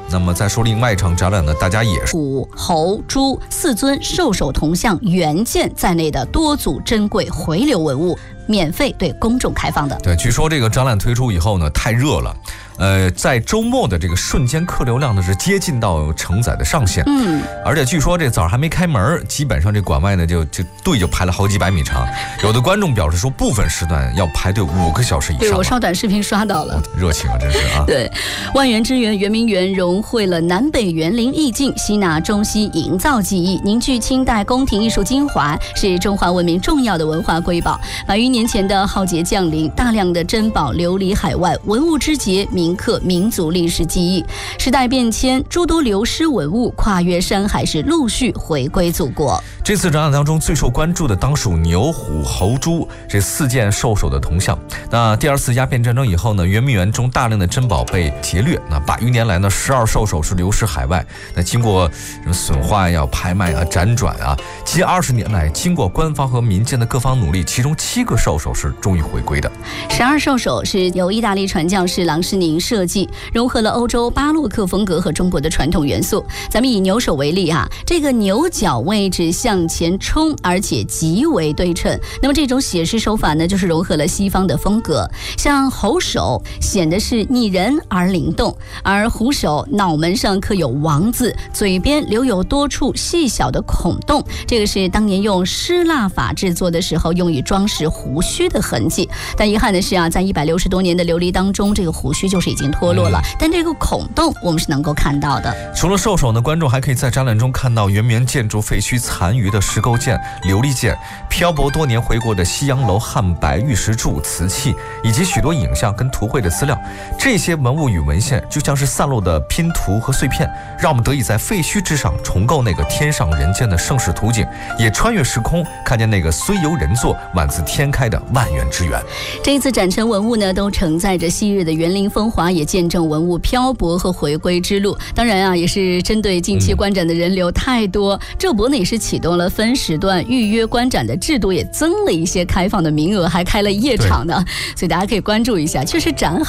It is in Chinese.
那么再说另外一场展览呢，大家也是虎、猴、猪4尊兽首铜像原件在内的多组珍贵回流文物，免费对公众开放的。 对，据说这个展览推出以后呢，太热了。在周末的这个瞬间客流量呢是接近到承载的上限，而且据说这早上还没开门，基本上这馆外呢就队就排了好几百米长，有的观众表示说部分时段要排队5个小时以上。 对，我刷短视频刷到了， 热情啊，真是啊！ 对，万园之园圆明园融汇了南北园林意境，吸纳中西营造技艺，凝聚清代宫廷艺术精华，是中华文明重要的文化瑰宝。100余年前的浩劫降临，大量的珍宝流离海外，文物之节铭刻民族历史记忆。时代变迁，诸多流失文物跨越山海，是陆续回归祖国。 这次展览当中最受关注的当属牛、虎、猴、猪这4件兽首的铜像。那第2次鸦片战争以后呢，圆明园中大量的珍宝被劫掠，那100余年来呢，12兽首是流失海外。那经过什么损坏呀、拍卖啊、辗转啊，近20年来，经过官方和民间的各方努力，其中7个兽首是终于回归的。 12兽首是由意大利传教士郎世宁设计，融合了欧洲巴洛克风格和中国的传统元素。咱们以牛首为例这个牛角位置向前冲，而且极为对称。那么这种写实手法呢，就是融合了西方的风格。像猴首显得是拟人而灵动，而虎首脑门上刻有王字，嘴边留有多处细小的孔洞，这个是当年用湿蜡法制作的时候用以装饰胡须的痕迹。但遗憾的是在160多年的流离当中，这个胡须就是已经脱落了，但这个孔洞我们是能够看到的。 除了兽首呢，观众还可以在展览中看到圆明园建筑废墟残余的石构件、琉璃件、漂泊多年回国的西洋楼汉白玉石柱、瓷器，以及许多影像跟图绘的资料。这些文物与文献就像是散落的拼图和碎片，让我们得以在废墟之上重构那个天上人间的盛世图景，也穿越时空看见那个虽由人作宛自天开的万园之园。 这一次展陈文物呢，都承载着昔日的园林风华，也见证文物漂泊和回归之路。当然也是针对近期观展的人流太多，浙博呢也是启动了分时段预约观展的制度，也增了一些开放的名额，还开了夜场的，所以大家可以关注一下，确实展